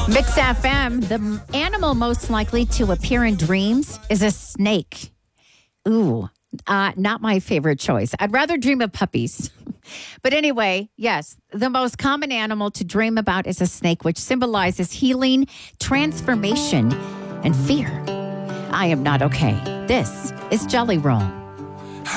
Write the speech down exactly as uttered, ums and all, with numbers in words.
Mix F M, the animal most likely to appear in dreams is a snake. Ooh, uh, not my favorite choice. I'd rather dream of puppies. But anyway, yes, the most common animal to dream about is a snake, which symbolizes healing, transformation, and fear. I am not okay. This is Jelly Roll.